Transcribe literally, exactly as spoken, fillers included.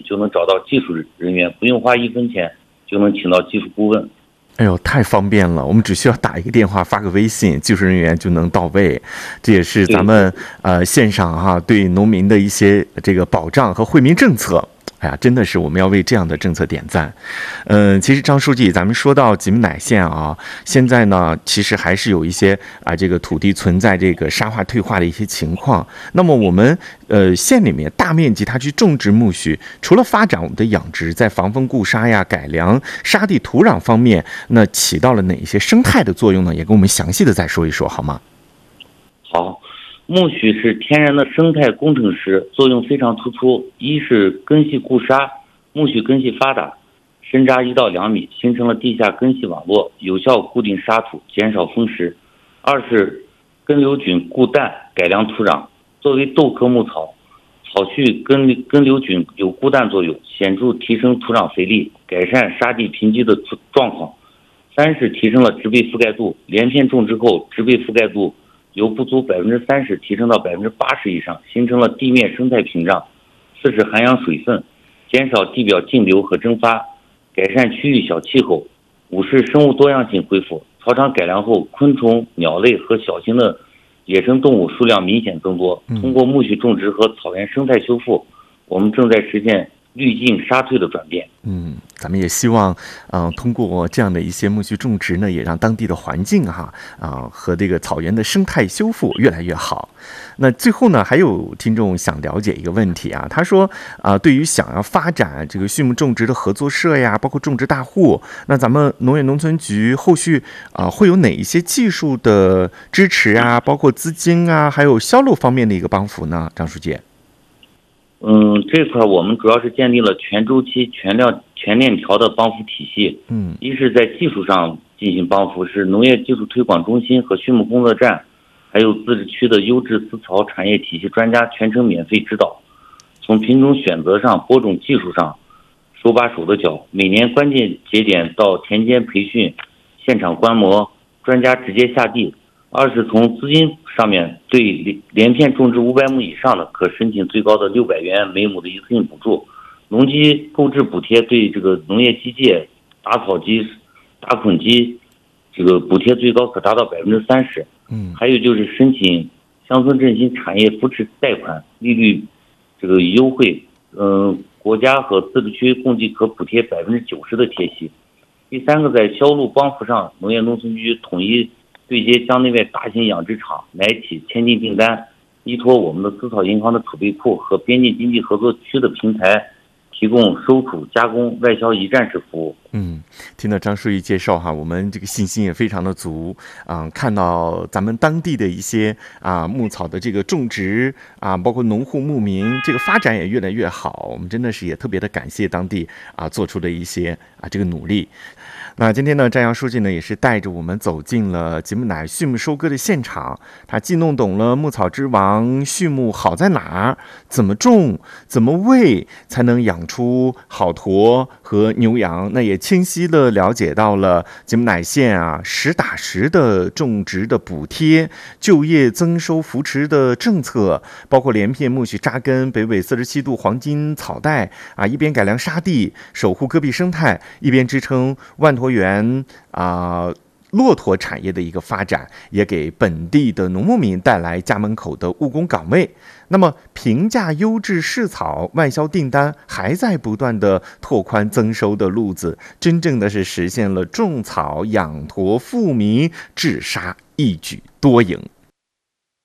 就能找到技术人员，不用花一分钱就能请到技术顾问。 哎呦，太方便了！我们只需要打一个电话，发个微信，技术人员就能到位。这也是咱们呃线上哈、啊、对农民的一些这个保障和惠民政策。哎呀，真的是我们要为这样的政策点赞。嗯、呃，其实张书记，咱们说到吉木乃县啊，现在呢，其实还是有一些啊，这个土地存在这个沙化退化的一些情况。那么我们呃县里面大面积它去种植苜蓿，除了发展我们的养殖，在防风固沙呀、改良沙地土壤方面，那起到了哪一些生态的作用呢？也跟我们详细的再说一说好吗？ 好。苜蓿是天然的生态工程师，作用非常突出。一是根系固沙，苜蓿根系发达，深扎一到两米，形成了地下根系网络，有效固定沙土，减少风蚀。二是根瘤菌固氮，改良土壤。作为豆科牧草，草畜根根瘤菌有固氮作用，显著提升土壤肥力，改善沙地贫瘠的状况。三是提升了植被覆盖度，连片种植后，植被覆盖度由不足百分之三十提升到百分之八十以上，形成了地面生态屏障。四是涵养水分，减少地表径流和蒸发，改善区域小气候。五是生物多样性恢复，草场改良后，昆虫、鸟类和小型的野生动物数量明显增多。通过苜蓿种植和草原生态修复，我们正在实现滤镜沙退的转变。 嗯，咱们也希望，嗯、呃，通过这样的一些苜蓿种植呢，也让当地的环境哈啊、呃、和这个草原的生态修复越来越好。那最后呢，还有听众想了解一个问题啊，他说啊、呃，对于想要发展这个畜牧种植的合作社呀，包括种植大户，那咱们农业农村局后续啊、呃、会有哪一些技术的支持啊，包括资金啊，还有销路方面的一个帮扶呢？张书记。 嗯，这块我们主要是建立了全周期、全量、全链条的帮扶体系。 嗯， 一是在技术上进行帮扶，是农业技术推广中心和畜牧工作站，还有自治区的优质饲草产业体系专家全程免费指导。从品种选择上、播种技术上，手把手的教。每年关键节点到田间培训、现场观摩，专家直接下地。二是从资金上面，对连片种植五百亩以上的，可申请最高的六百元每亩的一次性补助。农机购置补贴对这个农业机械、打草机、打捆机，这个补贴最高可达到百分之三十。 嗯， 还有就是申请乡村振兴产业扶持贷款，利率这个优惠，嗯、呃，国家和自治区共计可补贴百分之九十的贴息。第三个，在销路帮扶上，农业农村局统一对接疆内外大型养殖场、奶企签订订单，依托我们的饲草银行的储备库和边境经济合作区的平台，提供收储、加工、外销一站式服务。 嗯，听到张书记介绍哈，我们这个信心也非常的足啊、嗯。看到咱们当地的一些啊牧草的这个种植啊，包括农户牧民这个发展也越来越好，我们真的是也特别的感谢当地啊做出的一些啊这个努力。那今天呢，张扬书记呢也是带着我们走进了吉木乃畜牧收割的现场，他既弄懂了牧草之王畜牧好在哪儿，怎么种，怎么喂才能养出好驼和牛羊，那也清晰地了解到了吉木乃县啊实打实的种植的补贴、就业增收扶持的政策，包括连片苜蓿扎根北纬四十七度黄金草带啊，一边改良沙地，守护戈壁生态，一边支撑万驼园啊、骆驼产业的一个发展，也给本地的农牧民带来家门口的务工岗位。那么平价优质市草外销订单还在不断的拓宽增收的路子，真正的是实现了种草养驼富民治沙一举多赢。